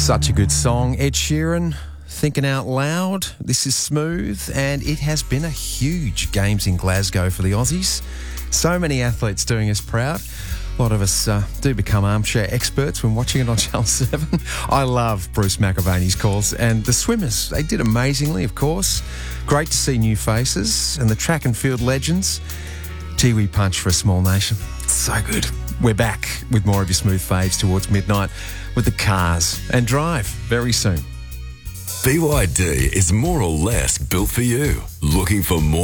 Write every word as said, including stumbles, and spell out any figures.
Such a good song. Ed Sheeran, Thinking Out Loud. This is Smooth, and it has been a huge Games in Glasgow for the Aussies. So many athletes doing us proud. A lot of us uh, do become armchair experts when watching it on Channel seven. I love Bruce McAvaney's calls, and the swimmers, they did amazingly, of course. Great to see new faces, and the track and field legends. Tiwi punch for a small nation. So good. We're back with more of your smooth faves towards midnight with the Cars and Drive very soon. B Y D is more or less built for you. Looking for more?